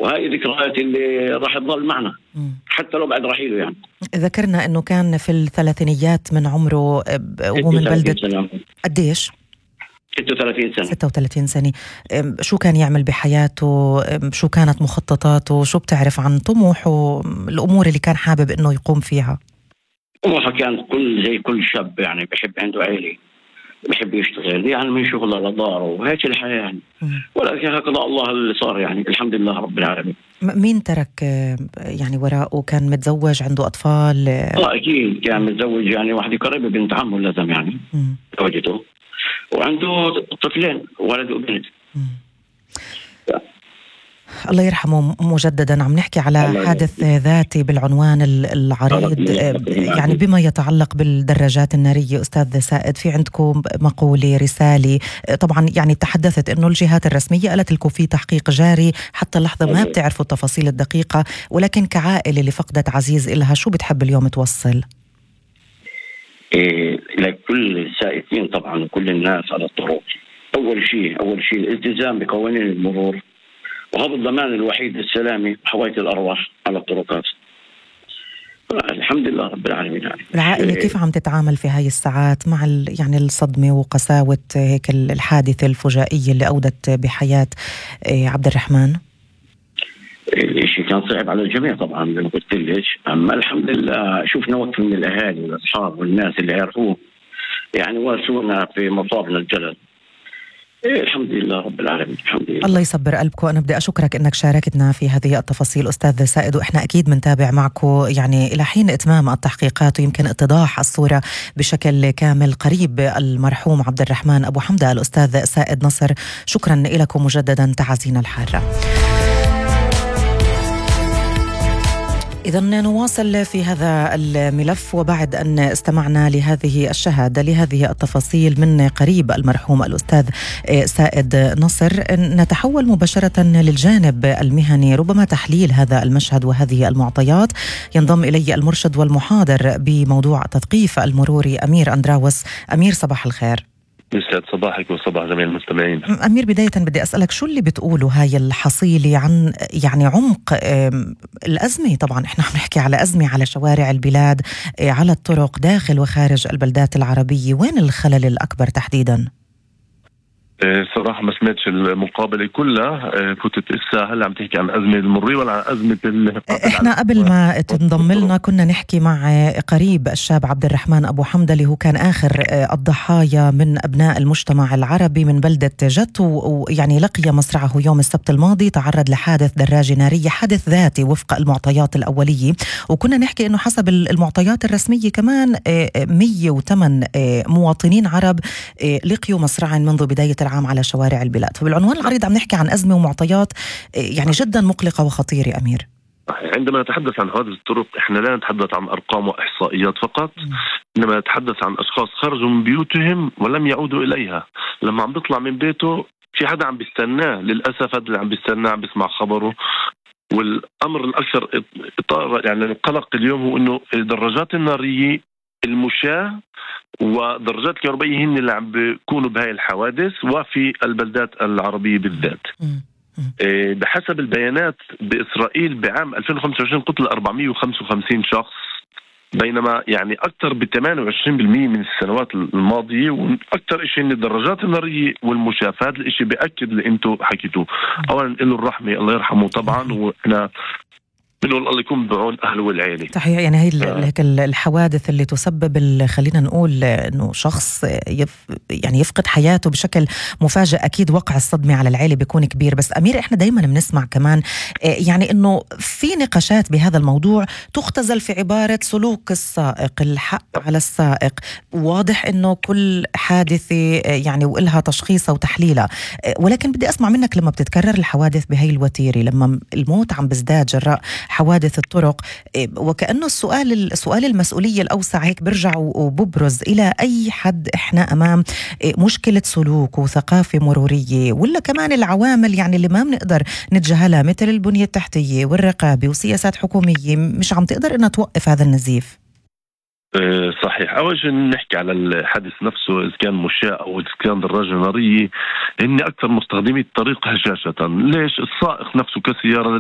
وهي ذكريات اللي راح تظل معنا حتى لو بعد رحيله. يعني ذكرنا أنه كان في الثلاثينيات من عمره وهو من بلدة قديش؟ 36 سنة. 36 سنة. شو كان يعمل بحياته؟ شو كانت مخططاته؟ شو بتعرف عن طموحه؟ الأمور اللي كان حابب أنه يقوم فيها؟ طموحه كان زي كل شاب، يعني بحب عنده عائلة، بحب يشتغل، يعني من شغله لداره وهيك الحياة يعني. ولكن هكذا الله اللي صار، يعني الحمد لله رب العالمين. مين ترك يعني وراءه؟ كان متزوج، عنده أطفال؟ أكيد كان متزوج، يعني واحدة قريبة بنت عمه لازم يعني زوجته، وعنده طفلين ولد وبنت. الله يرحمه مجددا. عم نحكي على حادث ذاتي بالعنوان العريض، يعني بما يتعلق بالدراجات النارية. أستاذ سائد، في عندكم مقولة، رسالة؟ طبعا يعني تحدثت أنه الجهات الرسمية قالت لكم في تحقيق جاري، حتى اللحظة ما بتعرفوا التفاصيل الدقيقة، ولكن كعائلة اللي فقدت عزيز إلها، شو بتحب اليوم توصل؟ لكل السائقين طبعا وكل الناس على الطرق، أول شيء الالتزام بقوانين المرور، وهذا الضمان الوحيد للسلامة وحماية الأرواح على الطرقات. الحمد لله رب العالمين. يعني العائلة كيف عم تتعامل في هاي الساعات مع يعني الصدمة وقساوة هيك الحادثة الفجائية اللي أودت بحياة عبد الرحمن؟ الشيء كان صعب على الجميع طبعا زي ما قلت لك، أما الحمد لله شوفنا وقت من الأهالي والأصحاب والناس اللي عرفوه، يعني وارسونا في مصابنا الجلل. الحمد لله رب العالمين. الحمد لله. الله يصبر قلبكم. أنا بدي أشكرك أنك شاركتنا في هذه التفاصيل أستاذ سائد، وإحنا أكيد منتابع معكم يعني إلى حين إتمام التحقيقات ويمكن اتضاح الصورة بشكل كامل. قريب المرحوم عبد الرحمن أبو حمدة الأستاذ سائد نصر، شكرا لكم مجددا، تعازينا الحارة. إذا نواصل في هذا الملف، وبعد أن استمعنا لهذه الشهادة لهذه التفاصيل من قريب المرحوم الأستاذ سائد نصر، نتحول مباشرة للجانب المهني، ربما تحليل هذا المشهد وهذه المعطيات. ينضم إلي المرشد والمحاضر بموضوع التثقيف المروري أمير أندراوس. أمير صباح الخير. يسعد صباحك وصباح جميع المستمعين. أمير، بداية بدي أسألك شو اللي بتقوله هاي الحصيلة عن يعني عمق الأزمة؟ طبعا إحنا عم نحكي على أزمة على شوارع البلاد، على الطرق داخل وخارج البلدات العربية، وين الخلل الأكبر تحديدا؟ صراحة ما سمعتش المقابلة كلها، كنت هلا عم تحكي عن أزمة المرورية ولا عن أزمة إحنا قبل ما تنضم لنا كنا نحكي مع قريب الشاب عبد الرحمن أبو حمدة اللي هو كان آخر الضحايا من أبناء المجتمع العربي من بلدة جت، ويعني لقي مصرعه يوم السبت الماضي، تعرض لحادث دراجة نارية، حادث ذاتي وفق المعطيات الأولية. وكنا نحكي إنه حسب المعطيات الرسمية كمان 108 مواطنين عرب لقيوا مصرعا منذ بداية العام على شوارع البلاد. فبالعنوان العريض عم نحكي عن أزمة ومعطيات يعني جدا مقلقة وخطيرة. أمير، عندما نتحدث عن حوادث الطرق احنا لا نتحدث عن أرقام وإحصائيات فقط، إنما نتحدث عن أشخاص خرجوا من بيوتهم ولم يعودوا إليها. لما عم بيطلع من بيته في حدا عم بيستناه، للأسف هذا اللي عم بيستناه عم بيسمع خبره. والأمر الأكثر يعني القلق اليوم هو إنه الدراجات النارية، المشاة ودراجات الكهربائية هن اللي عم بيكونوا بهاي الحوادث وفي البلدات العربية بالذات. بحسب البيانات بإسرائيل بعام 2025 قتل 455 شخص، بينما يعني أكثر ب 28% من السنوات الماضية، وأكثر إشي إن الدراجات النارية والمشاة. فهذا الإشي بأكد اللي أنتوا حكيتوه. أولا له الرحمة، الله يرحمه طبعا، وإحنا بنقول الله يكون بعون أهله والعيلة. صحيح. يعني هي هيك الحوادث اللي تسبب خلينا نقول إنه شخص يعني يفقد حياته بشكل مفاجئ، أكيد وقع الصدمة على العيلة بيكون كبير. بس أمير، إحنا دايما بنسمع كمان يعني إنه في نقاشات بهذا الموضوع تختزل في عبارة سلوك السائق، الحق على السائق. واضح إنه كل حادثة يعني وإلها تشخيصها وتحليلها، ولكن بدي أسمع منك لما بتتكرر الحوادث بهاي الوتيرة، لما الموت عم بيزداد جراء حوادث الطرق، وكأنه السؤال المسؤولية الأوسع هيك برجع وببرز إلى أي حد إحنا أمام مشكلة سلوك وثقافة مرورية، ولا كمان العوامل يعني اللي ما بنقدر نتجاهلها مثل البنية التحتية والرقابة وسياسات حكومية مش عم تقدر إنها توقف هذا النزيف. صحيح. أول شيء نحكي على الحادث نفسه، إذا كان مشاة أو إذا كان دراجة نارية، هن أكثر مستخدمي الطريق هشاشة. ليش؟ السائق نفسه كسيارة